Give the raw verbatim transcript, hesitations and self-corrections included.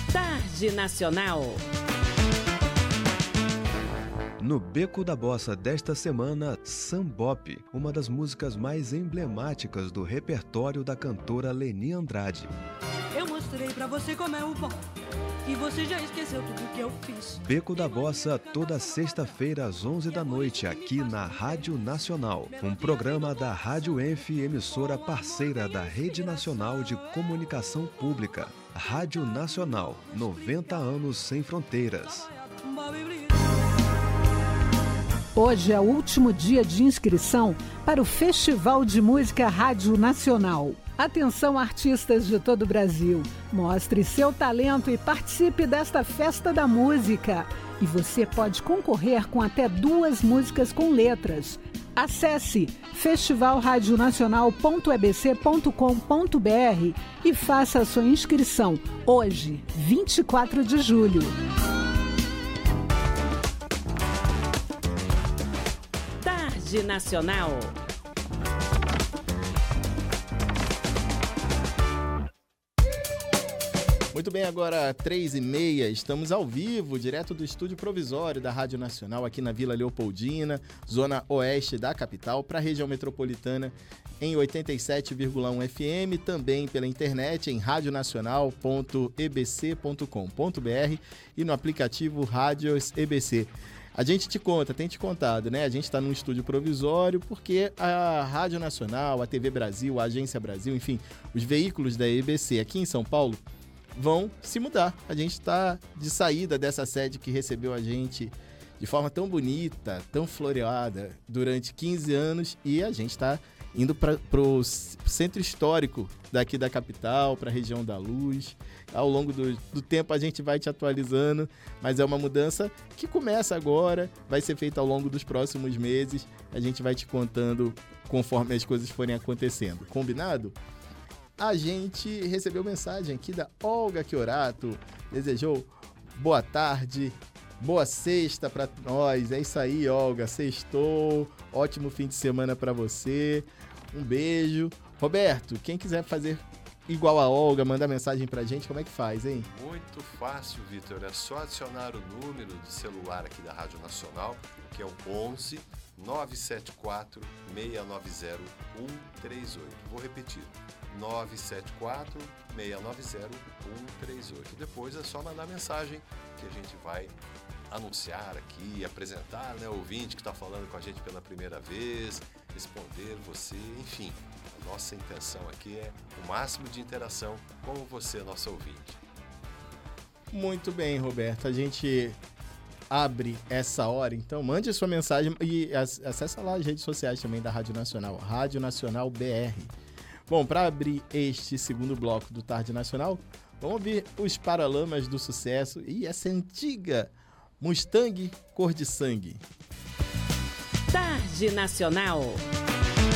Tarde Nacional. No Beco da Bossa desta semana, Sambop, uma das músicas mais emblemáticas do repertório da cantora Leni Andrade. Eu mostrei pra você como é o bom, e você já esqueceu tudo que eu fiz. Beco da Bossa, toda sexta-feira às onze da noite, aqui na Rádio Nacional. Um programa da Rádio Enf, emissora parceira da Rede Nacional de Comunicação Pública. Rádio Nacional, noventa anos sem fronteiras. Hoje é o último dia de inscrição para o Festival de Música Rádio Nacional. Atenção, artistas de todo o Brasil. Mostre seu talento e participe desta festa da música. E você pode concorrer com até duas músicas com letras. Acesse festival radio nacional ponto e b c ponto com ponto b r e faça a sua inscrição hoje, vinte e quatro de julho. Tarde Nacional. Muito bem, agora três e meia, estamos ao vivo, direto do estúdio provisório da Rádio Nacional, aqui na Vila Leopoldina, zona oeste da capital, para a região metropolitana em oitenta e sete vírgula um F M, também pela internet em radio nacional ponto e b c ponto com ponto b r e no aplicativo Rádios E B C. A gente te conta, tem te contado, né? A gente está num estúdio provisório porque a Rádio Nacional, a T V Brasil, a Agência Brasil, enfim, os veículos da E B C aqui em São Paulo vão se mudar. A gente está de saída dessa sede que recebeu a gente de forma tão bonita, tão floreada durante quinze anos e a gente está indo para o centro histórico daqui da capital, para a região da Luz. Ao longo do, do tempo a gente vai te atualizando, mas é uma mudança que começa agora, vai ser feita ao longo dos próximos meses. A gente vai te contando conforme as coisas forem acontecendo. Combinado? A gente recebeu mensagem aqui da Olga Chiorato, desejou boa tarde, boa sexta para nós. É isso aí, Olga, sextou, ótimo fim de semana para você, um beijo. Roberto, quem quiser fazer igual a Olga, mandar mensagem pra gente, como é que faz, hein? Muito fácil, Vitor, é só adicionar o número do celular aqui da Rádio Nacional, que é o onze nove sete quatro seis nove zero um três oito. Vou repetir, nove sete quatro seis nove zero um três oito. Depois é só mandar mensagem que a gente vai anunciar aqui, apresentar, né, o ouvinte que está falando com a gente pela primeira vez, responder você, enfim. A nossa intenção aqui é o máximo de interação com você, nosso ouvinte. Muito bem, Roberto. A gente abre essa hora, então mande a sua mensagem e acessa lá as redes sociais também da Rádio Nacional, Rádio Nacional B R. Bom, para abrir este segundo bloco do Tarde Nacional, vamos ouvir os Paralamas do Sucesso e essa antiga Mustang cor de sangue. Tarde Nacional.